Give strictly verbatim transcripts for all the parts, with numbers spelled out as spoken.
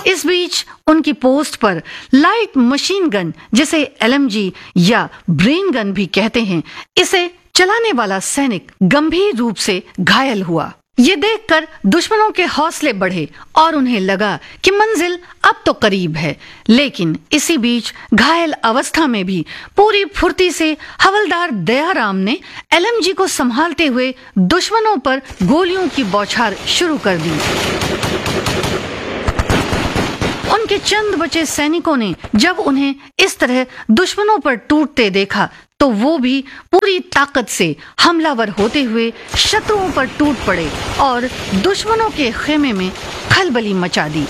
इस बीच उनकी पोस्ट पर लाइट मशीन गन, जिसे एल एम जी या ब्रेन गन भी कहते हैं, इसे चलाने वाला सैनिक गंभीर रूप से घायल हुआ। ये देखकर दुश्मनों के हौसले बढ़े और उन्हें लगा कि मंजिल अब तो करीब है। लेकिन इसी बीच घायल अवस्था में भी पूरी फुर्ती से हवलदार दयाराम ने एल एम जी को संभालते हुए दुश्मनों पर गोलियों की बौछार शुरू कर दी। उनके चंद बचे सैनिकों ने जब उन्हें इस तरह दुश्मनों पर टूटते देखा तो वो भी पूरी ताकत से हमलावर होते हुए शत्रुओं पर टूट पड़े और दुश्मनों के खेमे में खलबली मचा दी।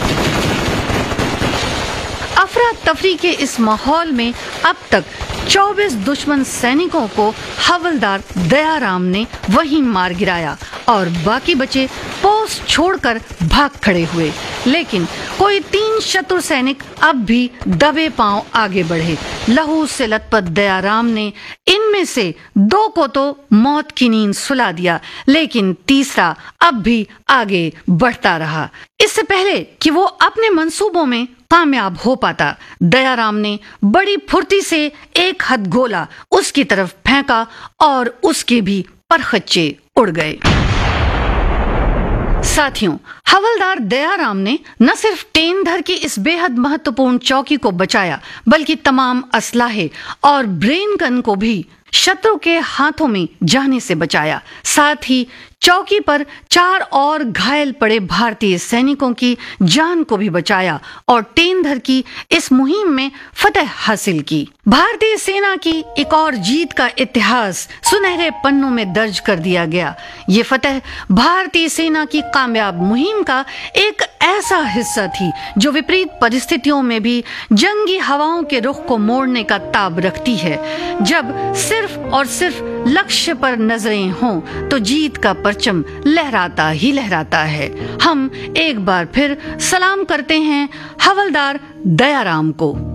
अफरा तफरी के इस माहौल में अब तक चौबीस दुश्मन सैनिकों को हवलदार दयाराम ने वहीं मार गिराया और बाकी बचे पोस्ट छोड़कर भाग खड़े हुए। लेकिन कोई तीन शत्रु सैनिक अब भी दबे पांव आगे बढ़े। लहू से लथपथ दयाराम ने इनमें से दो को तो मौत की नींद सुला दिया, लेकिन तीसरा अब भी आगे बढ़ता रहा। इससे पहले कि वो अपने मंसूबों में कामयाब हो पाता, दयाराम ने बड़ी फुर्ती से एक हथगोला उसकी तरफ फेंका और उसके भी परखच्चे उड़ गए। साथियों, हवलदार दयाराम ने न सिर्फ टेनधर की इस बेहद महत्वपूर्ण चौकी को बचाया, बल्कि तमाम असलाहे और ब्रेन गन को भी शत्रु के हाथों में जाने से बचाया। साथ ही चौकी पर चार और घायल पड़े भारतीय सैनिकों की जान को भी बचाया और टेनधर की इस मुहिम में फतह हासिल की। भारतीय सेना की एक और जीत का इतिहास सुनहरे पन्नों में दर्ज कर दिया गया। ये फतह भारतीय सेना की कामयाब मुहिम का एक ऐसा हिस्सा थी जो विपरीत परिस्थितियों में भी जंगी हवाओं के रुख को मोड़ने का ताब रखती है। जब सिर्फ और सिर्फ लक्ष्य पर नजरें हों तो जीत का परचम लहराता ही लहराता है। हम एक बार फिर सलाम करते हैं हवलदार दयाराम को।